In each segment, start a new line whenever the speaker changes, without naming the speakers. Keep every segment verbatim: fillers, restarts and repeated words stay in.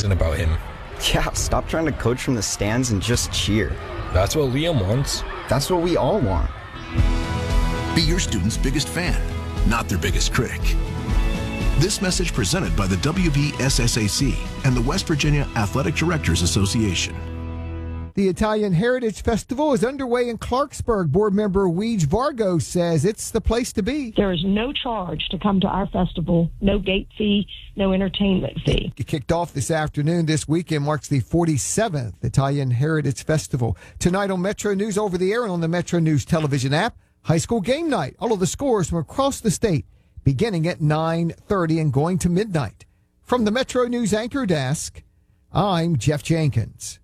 isn't about him.
Yeah, stop trying to coach from the stands and just cheer.
That's what Liam wants.
That's what we all want.
Be your student's biggest fan, not their biggest critic. This message presented by the W V S S A C and the West Virginia Athletic Directors Association.
The Italian Heritage Festival is underway in Clarksburg. Board member Weege Vargo says it's the place to be.
There is no charge to come to our festival, no gate fee, no entertainment fee.
It kicked off this afternoon. This weekend marks the forty-seventh Italian Heritage Festival. Tonight on Metro News over the air and on the Metro News television app, high school game night. All of the scores from across the state beginning at nine thirty and going to midnight. From the Metro News anchor desk, I'm Jeff Jenkins.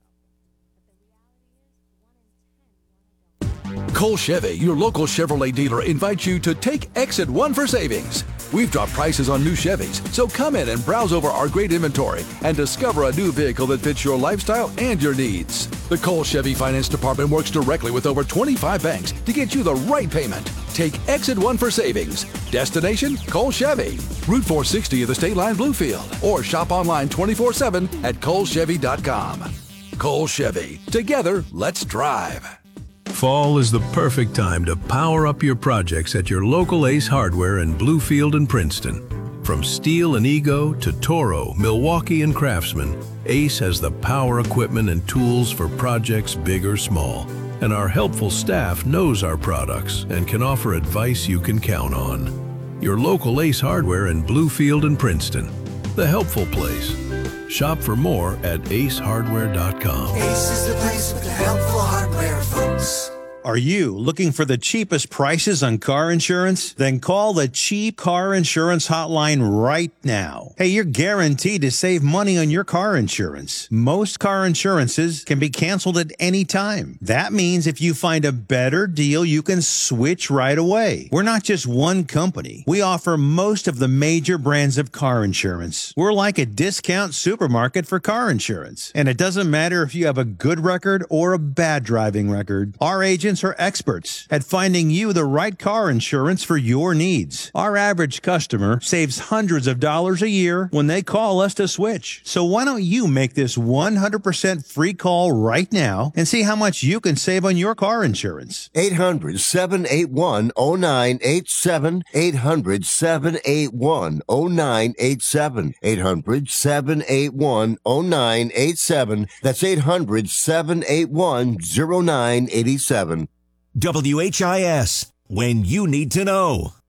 Cole Chevy, your local Chevrolet dealer, invites you to take Exit one for savings. We've dropped prices on new Chevys, so come in and browse over our great inventory and discover a new vehicle that fits your lifestyle and your needs. The Cole Chevy Finance Department works directly with over twenty-five banks to get you the right payment. Take Exit one for savings. Destination, Cole Chevy. Route four sixty of the State Line Bluefield. Or shop online twenty-four seven at cole chevy dot com. Cole Chevy. Together, let's drive.
Fall is the perfect time to power up your projects at your local Ace Hardware in Bluefield and Princeton. From Steel and Ego to Toro, Milwaukee, and Craftsman, Ace has the power equipment and tools for projects big or small. And our helpful staff knows our products and can offer advice you can count on. Your local Ace Hardware in Bluefield and Princeton. The helpful place. Shop for more at ace hardware dot com.
Ace is the place with the helpful hardware, folks.
Are you looking for the cheapest prices on car insurance? Then call the Cheap Car Insurance Hotline right now. Hey, you're guaranteed to save money on your car insurance. Most car insurances can be canceled at any time. That means if you find a better deal, you can switch right away. We're not just one company. We offer most of the major brands of car insurance. We're like a discount supermarket for car insurance. And it doesn't matter if you have a good record or a bad driving record. Our agents are experts at finding you the right car insurance for your needs. Our average customer saves hundreds of dollars a year when they call us to switch. So why don't you make this one hundred percent free call right now and see how much you can save on your car insurance?
eight hundred, seven eight one, oh nine eight seven. eight hundred, seven eight one, oh nine eight seven. eight hundred, seven eight one, oh nine eight seven. That's eight hundred, seven eight one, oh nine eight seven.
W H I S, when you need to know.